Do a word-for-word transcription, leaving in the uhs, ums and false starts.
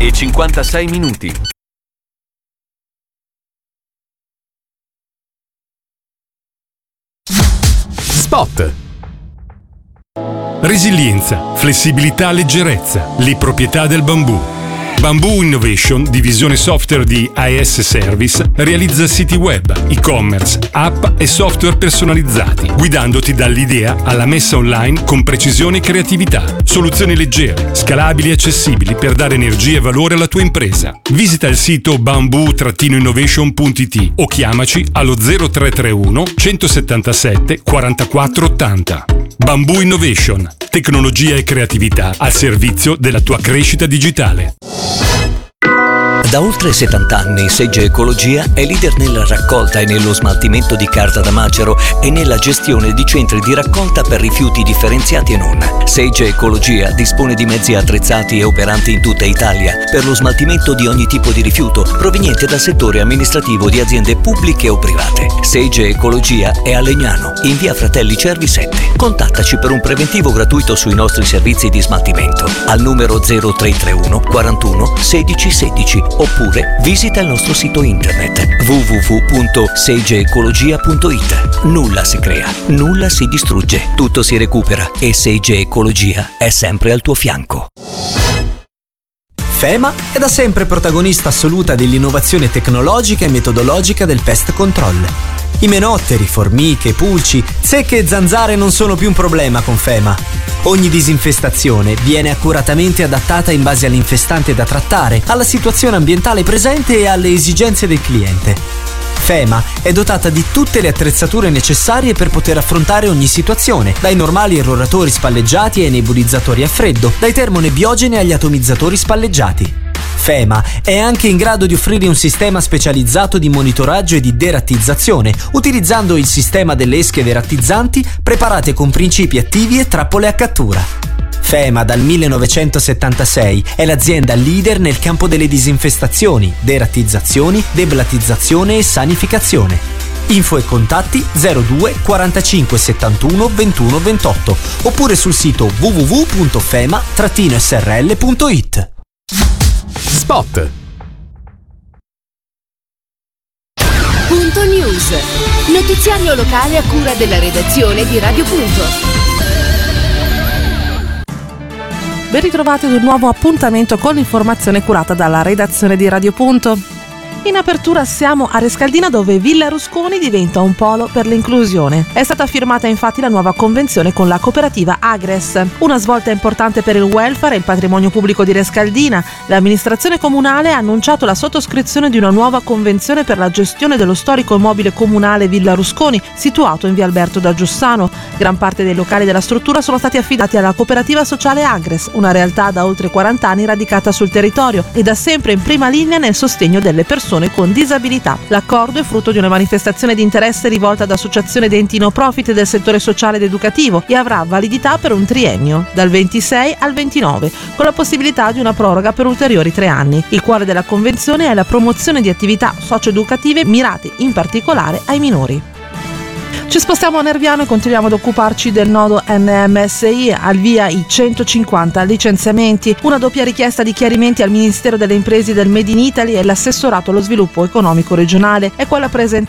e cinquantasei minuti. Spot. Resilienza, flessibilità, leggerezza, le proprietà del bambù. Bamboo Innovation, divisione software di I S Service, realizza siti web, e-commerce, app e software personalizzati, guidandoti dall'idea alla messa online con precisione e creatività. Soluzioni leggere, scalabili e accessibili per dare energia e valore alla tua impresa. Visita il sito bamboo innovation punto it o chiamaci allo zero tre tre uno centosettantasette quarantaquattro ottanta. Bamboo Innovation, tecnologia e creatività al servizio della tua crescita digitale. Da oltre settanta anni Sage Ecologia è leader nella raccolta e nello smaltimento di carta da macero e nella gestione di centri di raccolta per rifiuti differenziati e non. Sage Ecologia dispone di mezzi attrezzati e operanti in tutta Italia per lo smaltimento di ogni tipo di rifiuto proveniente dal settore amministrativo di aziende pubbliche o private. Sage Ecologia è a Legnano, in via Fratelli Cervi sette. Contattaci per un preventivo gratuito sui nostri servizi di smaltimento al numero zero tre tre uno quarantuno sedici sedici oppure visita il nostro sito internet w w w punto sage ecologia punto it. Nulla si crea, nulla si distrugge, tutto si recupera e Sage Ecologia è sempre al tuo fianco. FEMA è da sempre protagonista assoluta dell'innovazione tecnologica e metodologica del pest control. Imenotteri, formiche, pulci, zecche e zanzare non sono più un problema con FEMA. Ogni disinfestazione viene accuratamente adattata in base all'infestante da trattare, alla situazione ambientale presente e alle esigenze del cliente. FEMA è dotata di tutte le attrezzature necessarie per poter affrontare ogni situazione, dai normali irroratori spalleggiati ai nebulizzatori a freddo, dai termonebiogeni agli atomizzatori spalleggiati. FEMA è anche in grado di offrire un sistema specializzato di monitoraggio e di derattizzazione, utilizzando il sistema delle esche derattizzanti preparate con principi attivi e trappole a cattura. FEMA dal millenovecentosettantasei è l'azienda leader nel campo delle disinfestazioni, derattizzazioni, deblattizzazione e sanificazione. Info e contatti zero due quarantacinque settantuno ventuno ventotto oppure sul sito w w w punto fema s r l punto it. Spot. Punto News. Notiziario locale a cura della redazione di Radio Punto. Ben ritrovati ad un nuovo appuntamento con l'informazione curata dalla redazione di Radio Punto. In apertura siamo a Rescaldina, dove Villa Rusconi diventa un polo per l'inclusione. È stata firmata infatti la nuova convenzione con la cooperativa Agres, una svolta importante per il welfare e il patrimonio pubblico di Rescaldina. L'amministrazione comunale ha annunciato la sottoscrizione di una nuova convenzione per la gestione dello storico immobile comunale Villa Rusconi, situato in via Alberto da Giussano. Gran parte dei locali della struttura sono stati affidati alla cooperativa sociale Agres, una realtà da oltre quaranta anni radicata sul territorio e da sempre in prima linea nel sostegno delle persone con disabilità. L'accordo è frutto di una manifestazione di interesse rivolta ad associazioni ed enti no profit del settore sociale ed educativo e avrà validità per un triennio, dal ventisei al ventinove, con la possibilità di una proroga per ulteriori tre anni. Il cuore della convenzione è la promozione di attività socio-educative mirate in particolare ai minori. Ci spostiamo a Nerviano e continuiamo ad occuparci del nodo N M S I, al via i centocinquanta licenziamenti, una doppia richiesta di chiarimenti al Ministero delle Imprese del Made in Italy e l'assessorato allo sviluppo economico regionale. È quella presentata